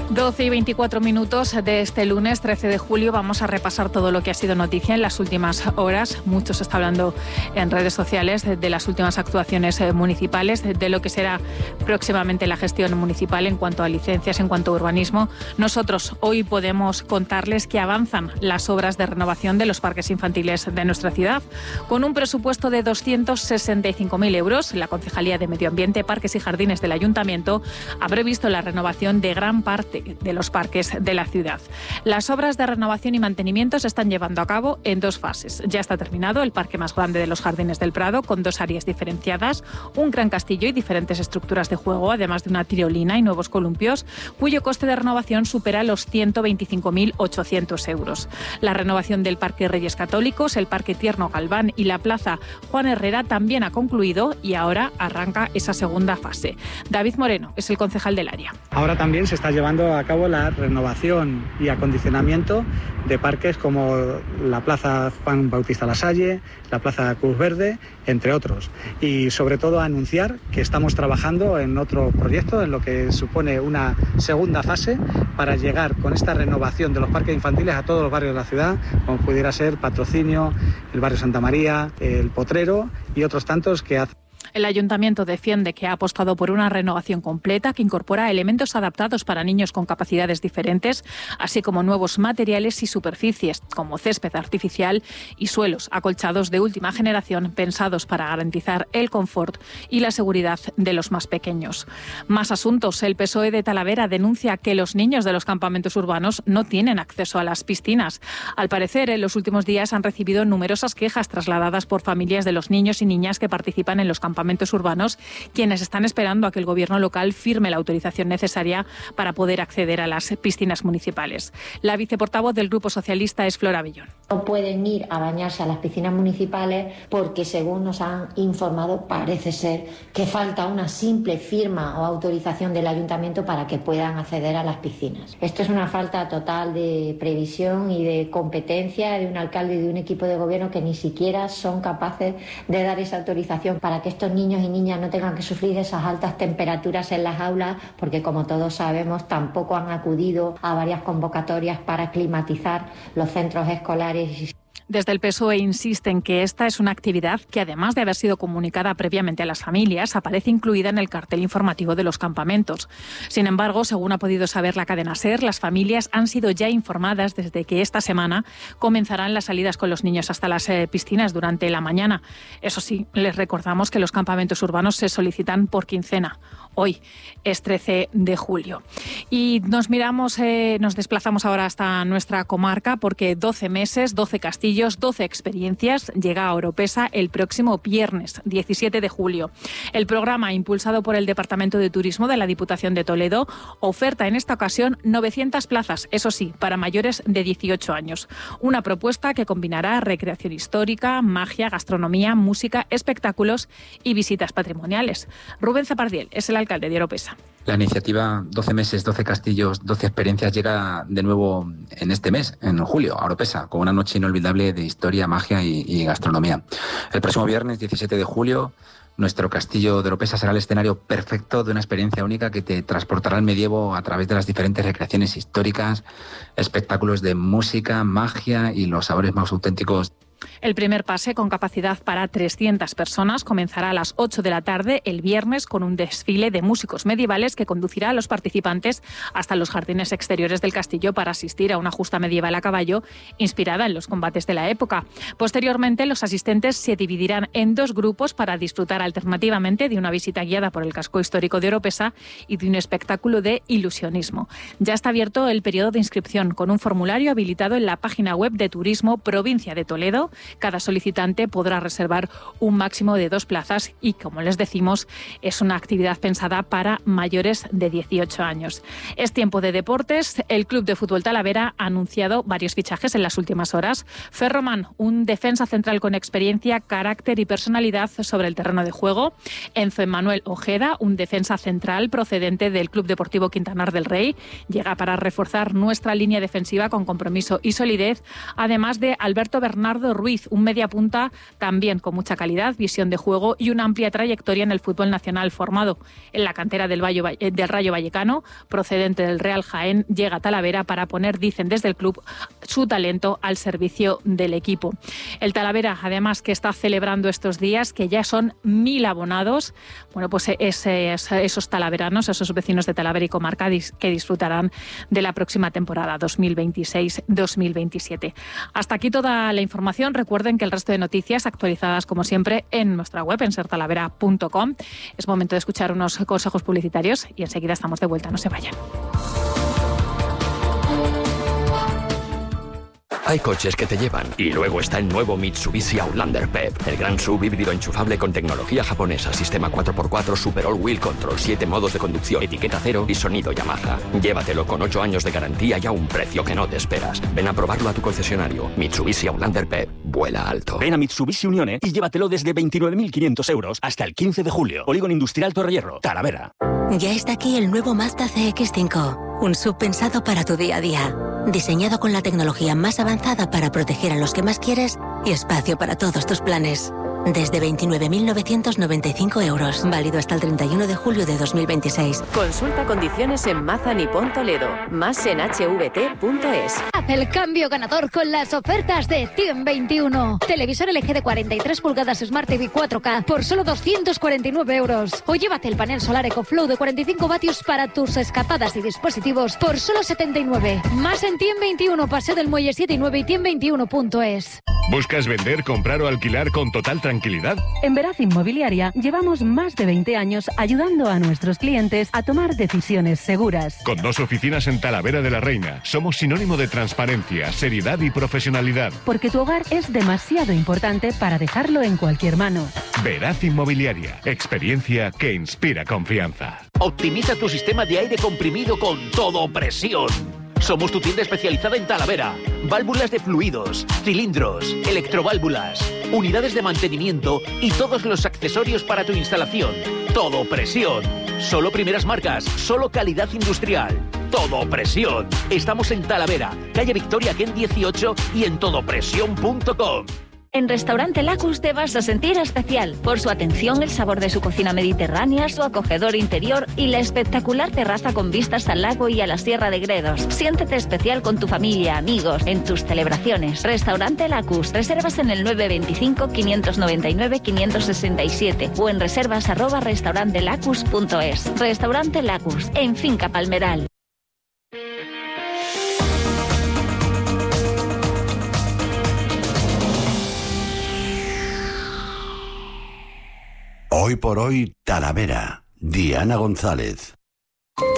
12 y 24 minutos de este lunes 13 de julio. Vamos a repasar todo lo que ha sido noticia en las últimas horas. Mucho se está hablando en redes sociales de las últimas actuaciones municipales, de lo que será próximamente la gestión municipal en cuanto a licencias, en cuanto a urbanismo. Nosotros hoy podemos contarles que avanzan las obras de renovación de los parques infantiles de nuestra ciudad. Con un presupuesto de 265.000 euros, la Concejalía de Medio Ambiente, Parques y Jardines del Ayuntamiento ha previsto la renovación de gran parte de los parques de la ciudad. Las obras de renovación y mantenimiento se están llevando a cabo en dos fases. Ya está terminado el parque más grande de los Jardines del Prado, con dos áreas diferenciadas, un gran castillo y diferentes estructuras de juego, además de una tirolina y nuevos columpios, cuyo coste de renovación supera los 125.800 euros. La renovación del Parque Reyes Católicos, el Parque Tierno Galván y la Plaza Juan Herrera también ha concluido y ahora arranca esa segunda fase. David Moreno es el concejal del área. Ahora también se está llevando a cabo la renovación y acondicionamiento de parques como la Plaza Juan Bautista Lasalle, la Plaza Cruz Verde, entre otros. Y sobre todo anunciar que estamos trabajando en otro proyecto, en lo que supone una segunda fase para llegar con esta renovación de los parques infantiles a todos los barrios de la ciudad, como pudiera ser Patrocinio, el barrio Santa María, el Potrero y otros tantos que hacen. El Ayuntamiento defiende que ha apostado por una renovación completa que incorpora elementos adaptados para niños con capacidades diferentes, así como nuevos materiales y superficies, como césped artificial y suelos acolchados de última generación pensados para garantizar el confort y la seguridad de los más pequeños. Más asuntos. El PSOE de Talavera denuncia que los niños de los campamentos urbanos no tienen acceso a las piscinas. Al parecer, en los últimos días han recibido numerosas quejas trasladadas por familias de los niños y niñas que participan en los campamentos urbanos, quienes están esperando a que el gobierno local firme la autorización necesaria para poder acceder a las piscinas municipales. La viceportavoz del Grupo Socialista es Flora Bellón. No pueden ir a bañarse a las piscinas municipales porque, según nos han informado, parece ser que falta una simple firma o autorización del ayuntamiento para que puedan acceder a las piscinas. Esto es una falta total de previsión y de competencia de un alcalde y de un equipo de gobierno que ni siquiera son capaces de dar esa autorización para que estos niños y niñas no tengan que sufrir esas altas temperaturas en las aulas, porque, como todos sabemos, tampoco han acudido a varias convocatorias para climatizar los centros escolares. Desde el PSOE insisten que esta es una actividad que, además de haber sido comunicada previamente a las familias, aparece incluida en el cartel informativo de los campamentos. Sin embargo, según ha podido saber la cadena SER, las familias han sido ya informadas desde que esta semana comenzarán las salidas con los niños hasta las piscinas durante la mañana. Eso sí, les recordamos que los campamentos urbanos se solicitan por quincena. Hoy es 13 de julio. Y nos desplazamos ahora hasta nuestra comarca, porque 12 meses, 12 castillos, 12 experiencias llega a Oropesa el próximo viernes 17 de julio. El programa, impulsado por el Departamento de Turismo de la Diputación de Toledo, oferta en esta ocasión 900 plazas, eso sí, para mayores de 18 años. Una propuesta que combinará recreación histórica, magia, gastronomía, música, espectáculos y visitas patrimoniales. Rubén Zapardiel es el alcalde de Oropesa. La iniciativa 12 meses, 12 castillos, 12 experiencias llega de nuevo en este mes, en julio, a Oropesa, con una noche inolvidable de historia, magia y gastronomía. El próximo viernes 17 de julio, nuestro castillo de Oropesa será el escenario perfecto de una experiencia única que te transportará al medievo a través de las diferentes recreaciones históricas, espectáculos de música, magia y los sabores más auténticos. El primer pase, con capacidad para 300 personas, comenzará a las 8 de la tarde el viernes con un desfile de músicos medievales que conducirá a los participantes hasta los jardines exteriores del castillo para asistir a una justa medieval a caballo inspirada en los combates de la época. Posteriormente, los asistentes se dividirán en dos grupos para disfrutar alternativamente de una visita guiada por el casco histórico de Oropesa y de un espectáculo de ilusionismo. Ya está abierto el periodo de inscripción con un formulario habilitado en la página web de Turismo Provincia de Toledo. Cada solicitante podrá reservar un máximo de 2 plazas y, como les decimos, es una actividad pensada para mayores de 18 años. Es tiempo de deportes. El Club de Fútbol Talavera ha anunciado varios fichajes en las últimas horas. Ferroman, un defensa central con experiencia, carácter y personalidad sobre el terreno de juego. Enzo Emanuel Ojeda, un defensa central procedente del Club Deportivo Quintanar del Rey, llega para reforzar nuestra línea defensiva con compromiso y solidez, además de Alberto Bernardo Ruiz, un mediapunta también con mucha calidad, visión de juego y una amplia trayectoria en el fútbol nacional, formado en la cantera del Rayo Vallecano, procedente del Real Jaén, llega a Talavera para poner, dicen desde el club, su talento al servicio del equipo. El Talavera, además, que está celebrando estos días, que ya son 1.000 abonados, bueno, pues esos talaveranos, esos vecinos de Talavera y comarca que disfrutarán de la próxima temporada 2026-2027. Hasta aquí toda la información. Recuerden que el resto de noticias actualizadas, como siempre, en nuestra web, en sertalavera.com. Es momento de escuchar unos consejos publicitarios y enseguida estamos de vuelta. No se vayan. Hay coches que te llevan y luego está el nuevo Mitsubishi Outlander PHEV, el gran SUV híbrido enchufable con tecnología japonesa, sistema 4x4, Super All-Wheel Control, 7 modos de conducción, etiqueta cero y sonido Yamaha. Llévatelo con 8 años de garantía y a un precio que no te esperas. Ven a probarlo a tu concesionario. Mitsubishi Outlander PHEV, vuela alto. Ven a Mitsubishi Unione y llévatelo desde 29.500 euros hasta el 15 de julio. Polígono Industrial Torrehierro, Talavera. Ya está aquí el nuevo Mazda CX-5, un SUV pensado para tu día a día. Diseñado con la tecnología más avanzada para proteger a los que más quieres y espacio para todos tus planes. Desde 29.995 euros. Válido hasta el 31 de julio de 2026. Consulta condiciones en Mazda Nippon Toledo. Más en hvt.es. Haz el cambio ganador con las ofertas de 121. Televisor LG de 43 pulgadas Smart TV 4K por solo 249 euros. O llévate el panel solar EcoFlow de 45 vatios para tus escapadas y dispositivos por solo 79. Más en 121, Paseo del Muelle 7 y 9 y 121.es. ¿Buscas vender, comprar o alquilar con total tranquilidad? En Veraz Inmobiliaria llevamos más de 20 años ayudando a nuestros clientes a tomar decisiones seguras. Con 2 oficinas en Talavera de la Reina, somos sinónimo de transparencia, seriedad y profesionalidad. Porque tu hogar es demasiado importante para dejarlo en cualquier mano. Veraz Inmobiliaria, experiencia que inspira confianza. Optimiza tu sistema de aire comprimido con Todo Presión. Somos tu tienda especializada en Talavera. Válvulas de fluidos, cilindros, electroválvulas, unidades de mantenimiento y todos los accesorios para tu instalación. Todo Presión. Solo primeras marcas, solo calidad industrial. Todo Presión. Estamos en Talavera, calle Victoria Ken 18 y en todopresión.com. En Restaurante Lacus te vas a sentir especial por su atención, el sabor de su cocina mediterránea, su acogedor interior y la espectacular terraza con vistas al lago y a la Sierra de Gredos. Siéntete especial con tu familia, amigos, en tus celebraciones. Restaurante Lacus. Reservas en el 925-599-567 o en reservas@restaurantelacus.es. Restaurante Lacus, en Finca Palmeral. Hoy por hoy, Talavera. Diana González.